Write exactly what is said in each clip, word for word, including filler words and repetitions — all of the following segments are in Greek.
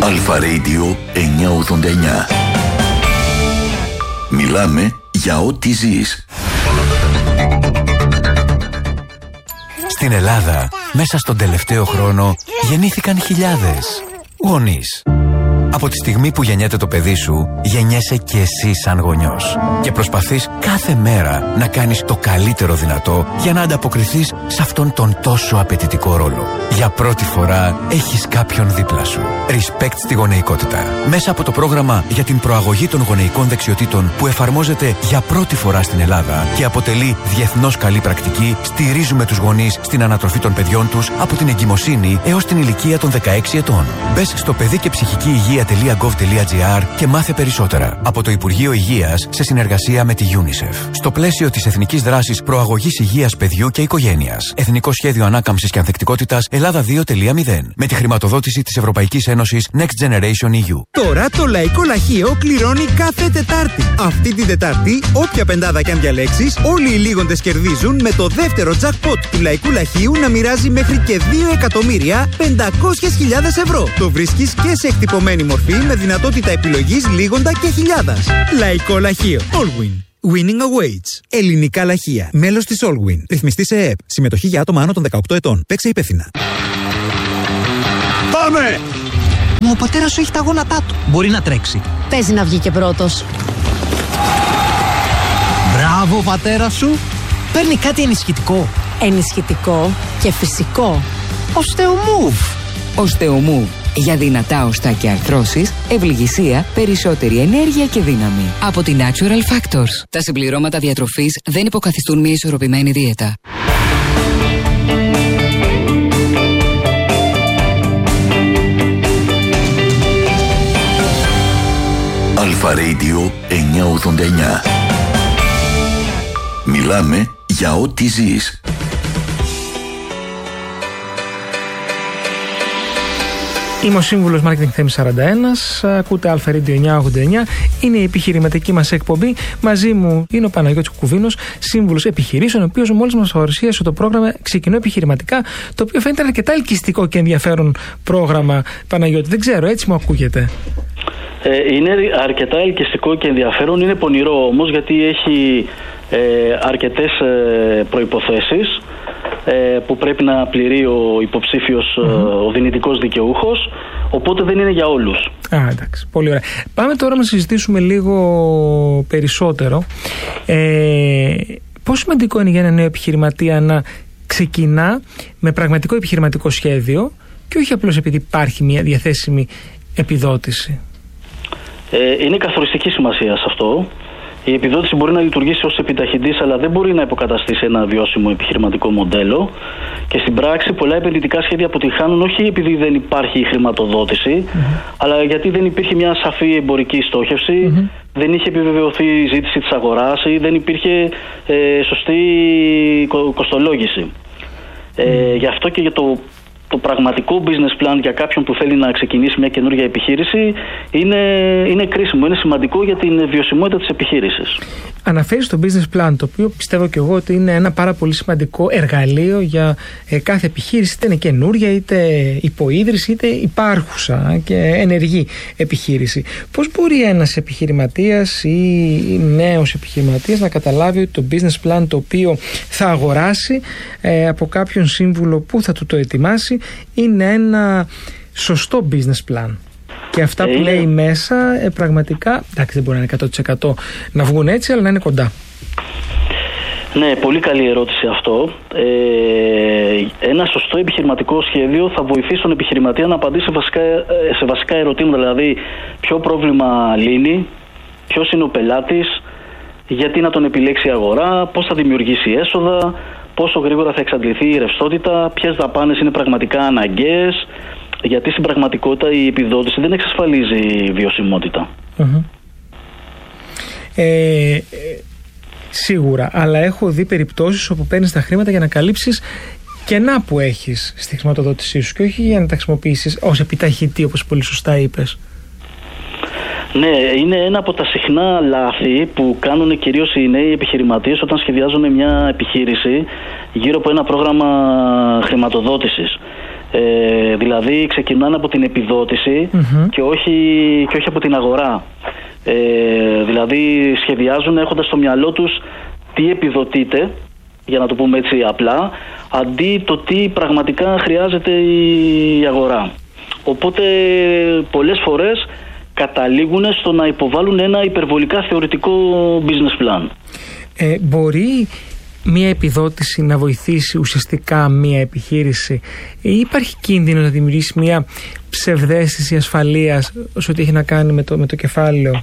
Αλφα Radio εννιακόσια ογδόντα εννιά. Μιλάμε για ό,τι ζεις. Στην Ελλάδα, μέσα στον τελευταίο χρόνο, γεννήθηκαν χιλιάδες γονείς. Από τη στιγμή που γεννιέται το παιδί σου, γεννιέσαι και εσύ σαν γονιός. Και προσπαθείς κάθε μέρα να κάνεις το καλύτερο δυνατό για να ανταποκριθείς σε αυτόν τον τόσο απαιτητικό ρόλο. Για πρώτη φορά έχεις κάποιον δίπλα σου. Respect στη γονεϊκότητα. Μέσα από το πρόγραμμα για την προαγωγή των γονεϊκών δεξιοτήτων που εφαρμόζεται για πρώτη φορά στην Ελλάδα και αποτελεί διεθνώς καλή πρακτική, στηρίζουμε τους γονείς στην ανατροφή των παιδιών τους από την εγκυμοσύνη έως την ηλικία των δεκαέξι ετών. Μπες στο παιδί και ψυχική υγεία τελεία γκοβ τελεία τζι άρ και μάθε περισσότερα από το Υπουργείο Υγείας σε συνεργασία με τη UNICEF. Στο πλαίσιο της Εθνικής Δράσης Προαγωγής Υγείας Παιδιού και Οικογένειας. Εθνικό Σχέδιο Ανάκαμψης και Ανθεκτικότητας Ελλάδα δύο τελεία μηδέν. Με τη χρηματοδότηση της Ευρωπαϊκής Ένωσης Next Generation ι γιου. Τώρα το Λαϊκό Λαχείο κληρώνει κάθε Τετάρτη. Αυτή την Τετάρτη, όποια πεντάδα κι αν διαλέξεις, όλοι οι λίγοντες κερδίζουν με το δεύτερο jackpot του Λαϊκού Λαχείου να μοιράζει μέχρι και δύο εκατομμύρια πεντακόσιες χιλιάδες ευρώ. Το βρίσκεις και σε εκτυπωμένη μορφή με δυνατότητα επιλογής λίγοντα και χιλιάδας. Λαϊκό Λαχείο. Allwin. Winning awaits. Ελληνικά λαχεία. Μέλος της Allwin. Ρυθμιστή σε ΕΕΠ. Συμμετοχή για άτομα άνω των δεκαοκτώ ετών. Παίξε υπεύθυνα. Πάμε! Μα ο πατέρας σου έχει τα γόνατά του. Μπορεί να τρέξει. Παίζει να βγει και πρώτος. Μπράβο, πατέρα σου. Παίρνει κάτι ενισχυτικό. Ενισχυτικό και φυσικό. Οστεομούβ. Οστεομούβ. Για δυνατά οστά και αρθρώσεις, ευληγησία, περισσότερη ενέργεια και δύναμη. Από την Natural Factors. Τα συμπληρώματα διατροφής δεν υποκαθιστούν μια ισορροπημένη δίαιτα. Αλφα Radio εννιακόσια ογδόντα εννιά. Μιλάμε για ό,τι ζεις. Είμαι ο Σύμβουλος Marketing Θέμης σαράντα ένα, ακούτε Αλφα Radio εννιακόσια ογδόντα εννιά, είναι η επιχειρηματική μας εκπομπή. Μαζί μου είναι ο Παναγιώτης Κουκουβίνος, Σύμβουλος Επιχειρήσεων, ο οποίος μόλις μας παρουσίασε το πρόγραμμα Ξεκινώ Επιχειρηματικά, το οποίο φαίνεται αρκετά ελκυστικό και ενδιαφέρον πρόγραμμα. Παναγιώτη, δεν ξέρω, έτσι μου ακούγεται. Ε, είναι αρκετά ελκυστικό και ενδιαφέρον, είναι πονηρό όμως, γιατί έχει ε, αρκετές ε, προϋποθέσεις ε, που πρέπει να πληρεί ο υποψήφιος, mm-hmm. ο δυνητικός δικαιούχος, οπότε δεν είναι για όλους. Α, εντάξει, πολύ ωραία. Πάμε τώρα να συζητήσουμε λίγο περισσότερο. Ε, πόσο σημαντικό είναι για ένα νέο επιχειρηματία να ξεκινά με πραγματικό επιχειρηματικό σχέδιο και όχι απλώς επειδή υπάρχει μια διαθέσιμη επιδότηση? Ε, είναι καθοριστική σημασία σε αυτό. Η επιδότηση μπορεί να λειτουργήσει ως επιταχυντής, αλλά δεν μπορεί να υποκαταστήσει ένα βιώσιμο επιχειρηματικό μοντέλο. Και στην πράξη, πολλά επενδυτικά σχέδια αποτυγχάνουν όχι επειδή δεν υπάρχει χρηματοδότηση, mm-hmm. αλλά γιατί δεν υπήρχε μια σαφή εμπορική στόχευση, mm-hmm. δεν είχε επιβεβαιωθεί η ζήτηση της αγοράς ή δεν υπήρχε ε, σωστή κο, κοστολόγηση. Mm-hmm. Ε, γι' αυτό και για το Το πραγματικό business plan για κάποιον που θέλει να ξεκινήσει μια καινούργια επιχείρηση είναι, είναι κρίσιμο, είναι σημαντικό για την βιωσιμότητα της επιχείρησης. Αναφέρεις το business plan, το οποίο πιστεύω και εγώ ότι είναι ένα πάρα πολύ σημαντικό εργαλείο για ε, κάθε επιχείρηση, είτε είναι καινούρια, είτε υποίδρυση, είτε υπάρχουσα και ενεργή επιχείρηση. Πώς μπορεί ένας επιχειρηματίας ή νέος επιχειρηματίας να καταλάβει ότι το business plan το οποίο θα αγοράσει ε, από κάποιον σύμβουλο που θα του το ετοιμάσει είναι ένα σωστό business plan? Και αυτά που λέει μέσα ε, πραγματικά, εντάξει, δεν μπορεί να είναι εκατό τοις εκατό να βγουν έτσι, αλλά να είναι κοντά. Ναι, πολύ καλή ερώτηση αυτό. Ε, ένα σωστό επιχειρηματικό σχέδιο θα βοηθήσει τον επιχειρηματία να απαντήσει σε βασικά, σε βασικά ερωτήματα. Δηλαδή, ποιο πρόβλημα λύνει, ποιος είναι ο πελάτης, γιατί να τον επιλέξει η αγορά, πώς θα δημιουργήσει έσοδα, πόσο γρήγορα θα εξαντληθεί η ρευστότητα, ποιες δαπάνες είναι πραγματικά αναγκαίες. Γιατί στην πραγματικότητα η επιδότηση δεν εξασφαλίζει βιωσιμότητα. Mm-hmm. Ε, σίγουρα, αλλά έχω δει περιπτώσεις όπου παίρνεις τα χρήματα για να καλύψεις κενά που έχεις στη χρηματοδότησή σου και όχι για να τα χρησιμοποιήσεις ως επιταχυντή, όπως πολύ σωστά είπες. Ναι, είναι ένα από τα συχνά λάθη που κάνουν κυρίως οι νέοι επιχειρηματίες όταν σχεδιάζουν μια επιχείρηση γύρω από ένα πρόγραμμα χρηματοδότησης. Ε, δηλαδή ξεκινάνε από την επιδότηση Mm-hmm. και, όχι, και όχι από την αγορά. Ε, δηλαδή σχεδιάζουν έχοντας στο μυαλό τους τι επιδοτείται, για να το πούμε έτσι απλά, αντί το τι πραγματικά χρειάζεται η αγορά. Οπότε πολλές φορές καταλήγουν στο να υποβάλουν ένα υπερβολικά θεωρητικό business plan. Ε, μπορεί μία επιδότηση να βοηθήσει ουσιαστικά μία επιχείρηση, ή υπάρχει κίνδυνο να δημιουργήσει μία ψευδαίσθηση ασφαλείας όσο ό,τι έχει να κάνει με το, με το κεφάλαιο?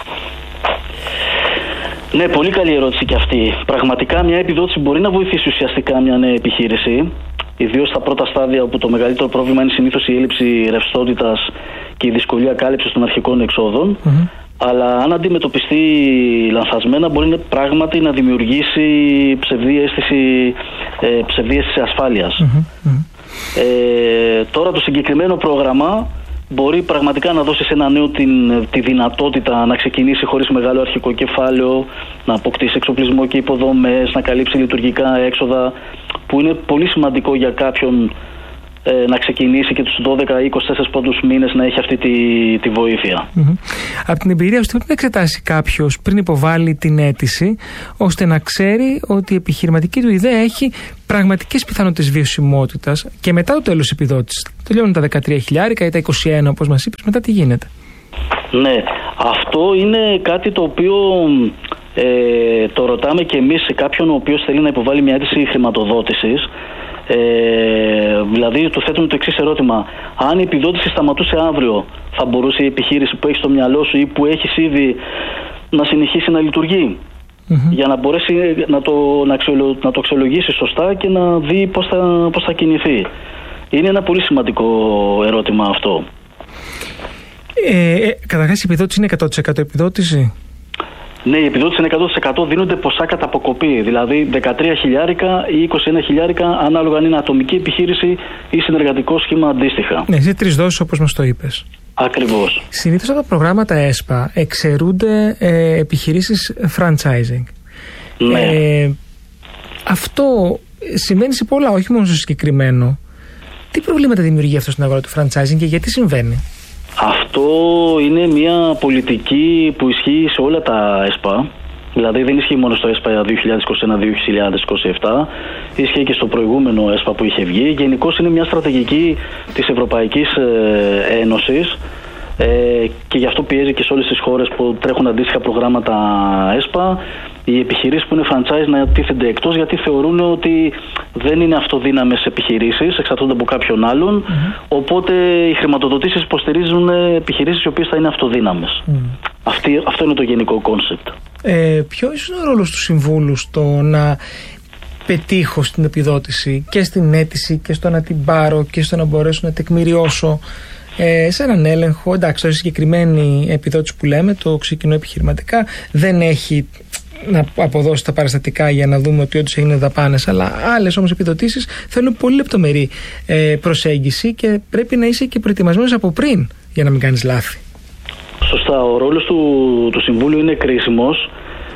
Ναι, πολύ καλή ερώτηση και αυτή. Πραγματικά μια επιδότηση μπορεί να βοηθήσει ουσιαστικά μια νέα επιχείρηση, ιδίως στα πρώτα στάδια όπου το μεγαλύτερο πρόβλημα είναι συνήθως η έλλειψη ρευστότητας και η δυσκολία κάλυψης των αρχικών εξόδων. Mm-hmm. Αλλά αν αντιμετωπιστεί λανθασμένα, μπορεί να, πράγματι να δημιουργήσει ψευδή αίσθηση, ε, ψευδή αίσθηση ασφάλειας. Mm-hmm. Ε, τώρα το συγκεκριμένο πρόγραμμα μπορεί πραγματικά να δώσει σε ένα νέο την, τη δυνατότητα να ξεκινήσει χωρίς μεγάλο αρχικό κεφάλαιο, να αποκτήσει εξοπλισμό και υποδομές, να καλύψει λειτουργικά έξοδα, που είναι πολύ σημαντικό για κάποιον ε, να ξεκινήσει και τους δώδεκα ή είκοσι τέσσερις πρώτους μήνες να έχει αυτή τη, τη βοήθεια. Mm-hmm. Από την εμπειρία σου, τι πρέπει να εξετάσει κάποιος πριν υποβάλει την αίτηση, ώστε να ξέρει ότι η επιχειρηματική του ιδέα έχει πραγματικές πιθανότητες βιωσιμότητας και μετά το τέλος επιδότησης? Τελειώνουν τα δεκατρία χιλιάρικα ή τα είκοσι ένα, όπως μας είπες, μετά τι γίνεται? Ναι, αυτό είναι κάτι το οποίο ε, το ρωτάμε και εμείς σε κάποιον ο οποίος θέλει να υποβάλει μια αίτηση χρηματοδότησης. Ε, δηλαδή του θέτουμε το εξής ερώτημα: αν η επιδότηση σταματούσε αύριο, θα μπορούσε η επιχείρηση που έχει στο μυαλό σου ή που έχεις ήδη να συνεχίσει να λειτουργεί? Mm-hmm. Για να μπορέσει να το, να, αξιολο, να το αξιολογήσει σωστά και να δει πώς θα, πώς θα κινηθεί. Είναι ένα πολύ σημαντικό ερώτημα αυτό. Ε, ε, καταρχάς η επιδότηση είναι εκατό τοις εκατό επιδότηση? Ναι, η επιδότηση είναι εκατό τοις εκατό, δίνονται ποσά κατά αποκοπή. Δηλαδή δεκατρία χιλιάρικα ή είκοσι ένα χιλιάρικα, ανάλογα αν είναι ατομική επιχείρηση ή συνεργατικό σχήμα αντίστοιχα. Ναι, σε τρεις δόσεις όπως μας το είπες. Ακριβώς. Συνήθως από τα προγράμματα ΕΣΠΑ εξαιρούνται ε, επιχειρήσεις franchising. Ναι. Ε, αυτό συμβαίνει σε πολλά, όχι μόνο στο συγκεκριμένο. Τι προβλήματα δημιουργεί αυτό στην αγορά του franchising και γιατί συμβαίνει? Αυτό είναι μια πολιτική που ισχύει σε όλα τα ΕΣΠΑ. Δηλαδή δεν ισχύει μόνο στο ΕΣΠΑ δύο χιλιάδες είκοσι ένα δύο χιλιάδες είκοσι επτά, ισχύει και στο προηγούμενο ΕΣΠΑ που είχε βγει. Γενικώς είναι μια στρατηγική της Ευρωπαϊκής Ένωσης ε, και γι' αυτό πιέζει και σε όλες τις χώρες που τρέχουν αντίστοιχα προγράμματα ΕΣΠΑ οι επιχειρήσεις που είναι franchise να τίθενται εκτός, γιατί θεωρούν ότι δεν είναι αυτοδύναμες επιχειρήσεις, εξαρτώνται από κάποιον άλλον. Mm-hmm. Οπότε οι χρηματοδοτήσεις υποστηρίζουν επιχειρήσεις οι οποίες θα είναι αυτοδύναμες. Mm. Αυτή, αυτό είναι το γενικό κόνσεπτ. Ε, ποιος είναι ο ρόλος του συμβούλου στο να πετύχω στην επιδότηση και στην αίτηση και στο να την πάρω και στο να μπορέσω να τεκμηριώσω ε, σε έναν έλεγχο? Εντάξει, η συγκεκριμένη επιδότηση που λέμε, το ξεκινώ επιχειρηματικά, δεν έχει να αποδώσει τα παραστατικά για να δούμε ότι όντως έγιναν δαπάνες, αλλά άλλες όμως επιδοτήσεις θέλουν πολύ λεπτομερή ε, προσέγγιση και πρέπει να είσαι και προετοιμασμένος από πριν για να μην κάνεις λάθη. Σωστά, ο ρόλος του, του Συμβούλου είναι κρίσιμος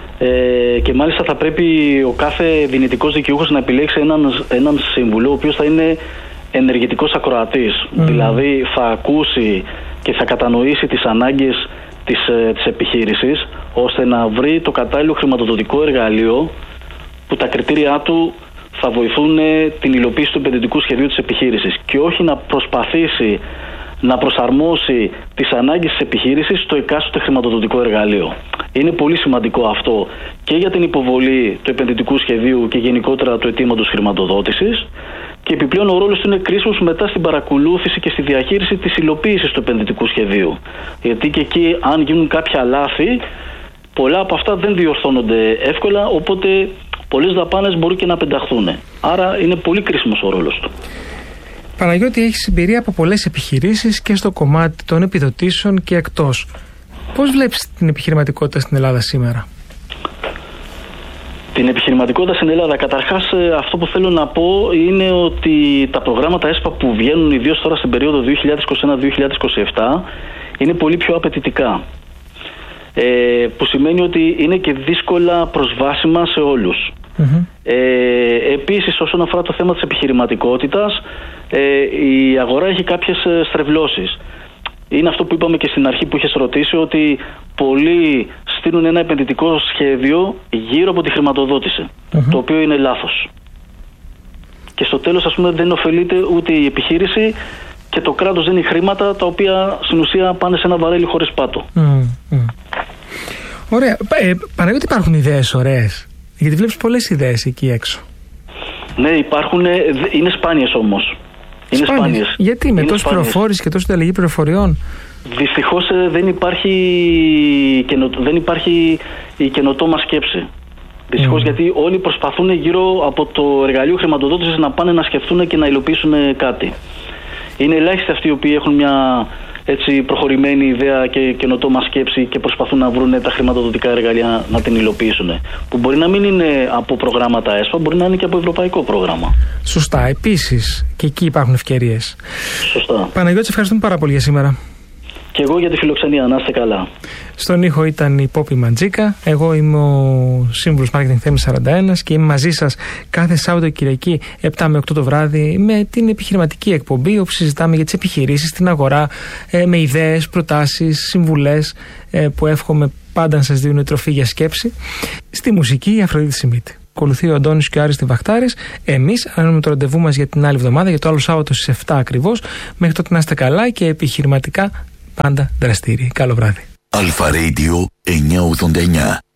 ε, και μάλιστα θα πρέπει ο κάθε δυνητικός δικαιούχος να επιλέξει έναν, έναν σύμβουλο ο οποίος θα είναι ενεργητικός ακροατής. Mm. Δηλαδή θα ακούσει και θα κατανοήσει τις ανάγκες της, της επιχείρησης, ώστε να βρει το κατάλληλο χρηματοδοτικό εργαλείο που τα κριτήριά του θα βοηθούν την υλοποίηση του επενδυτικού σχεδίου της επιχείρησης και όχι να προσπαθήσει να προσαρμόσει τις ανάγκες της επιχείρησης στο εκάστοτε χρηματοδοτικό εργαλείο. Είναι πολύ σημαντικό αυτό και για την υποβολή του επενδυτικού σχεδίου και γενικότερα του αιτήματος χρηματοδότησης, και επιπλέον ο ρόλος του είναι κρίσιμος μετά στην παρακολούθηση και στη διαχείριση της υλοποίησης του επενδυτικού σχεδίου. Γιατί και εκεί, αν γίνουν κάποια λάθη, πολλά από αυτά δεν διορθώνονται εύκολα, οπότε πολλές δαπάνες μπορούν και να πενταχθούν. Άρα είναι πολύ κρίσιμος ο ρόλος του. Παναγιώτη, έχεις εμπειρία από πολλές επιχειρήσεις και στο κομμάτι των επιδοτήσεων και εκτός. Πώς βλέπεις την επιχειρηματικότητα στην Ελλάδα σήμερα? Την επιχειρηματικότητα στην Ελλάδα, καταρχάς αυτό που θέλω να πω είναι ότι τα προγράμματα ΕΣΠΑ που βγαίνουν ιδίως τώρα στην περίοδο δύο χιλιάδες είκοσι ένα δύο χιλιάδες είκοσι επτά είναι πολύ πιο απαιτητικά. Ε, που σημαίνει ότι είναι και δύσκολα προσβάσιμα σε όλους. Mm-hmm. Ε, επίσης, όσον αφορά το θέμα της επιχειρηματικότητας, ε, η αγορά έχει κάποιες στρεβλώσεις. Είναι αυτό που είπαμε και στην αρχή που είχες ρωτήσει, ότι πολλοί στείλουν ένα επενδυτικό σχέδιο γύρω από τη χρηματοδότηση, uh-huh. το οποίο είναι λάθος. Και στο τέλος, ας πούμε, δεν ωφελείται ούτε η επιχείρηση και το κράτος δίνει χρήματα τα οποία στην ουσία πάνε σε ένα βαρέλι χωρίς πάτο. Mm-hmm. Ωραία. Ε, Παναγιώτη, υπάρχουν ιδέες ωραίες? Γιατί βλέπεις πολλές ιδέες εκεί έξω. Ναι, υπάρχουν, είναι σπάνιες όμως. Είναι σπάνιες. σπάνιες. Γιατί με τόση πληροφόρηση και τόση ανταλλαγή πληροφοριών? Δυστυχώς δεν υπάρχει, καινο, δεν υπάρχει η καινοτόμα σκέψη. Δυστυχώς mm. γιατί όλοι προσπαθούν γύρω από το εργαλείο χρηματοδότησης να πάνε να σκεφτούν και να υλοποιήσουν κάτι. Είναι ελάχιστοι αυτοί οι οποίοι έχουν μια έτσι προχωρημένη ιδέα και καινοτόμα σκέψη και προσπαθούν να βρουν τα χρηματοδοτικά εργαλεία να την υλοποιήσουν. Που μπορεί να μην είναι από προγράμματα ΕΣΠΑ, μπορεί να είναι και από ευρωπαϊκό πρόγραμμα. Σωστά. Επίσης, και εκεί υπάρχουν ευκαιρίες. Σωστά. Παναγιώτη, σε ευχαριστούμε πάρα πολύ για σήμερα. Και εγώ για τη φιλοξενία, να είστε καλά. Στον ήχο ήταν η Πόπη Μαντζίκα. Εγώ είμαι ο σύμβουλος Marketing Θέμης σαράντα ένα και είμαι μαζί σας κάθε Σάββατο Κυριακή επτά με οκτώ το βράδυ με την επιχειρηματική εκπομπή, όπου συζητάμε για τις επιχειρήσεις, την αγορά, με ιδέες, προτάσεις, συμβουλές που εύχομαι πάντα να σας δίνουν τροφή για σκέψη. Στη μουσική η Αφροδίτη Σιμίτη. Ακολουθεί ο Αντώνης και ο Άρης Βαχτάρης. Εμείς αναμένουμε το ραντεβού μας για την άλλη εβδομάδα, για το άλλο Σάββατο στις επτά ακριβώς. Μέχρι τότε να είστε καλά και επιχειρηματικά πάντα δραστήριοι. Καλό βράδυ. Αλφα Radio εννιακόσια ογδόντα εννιά.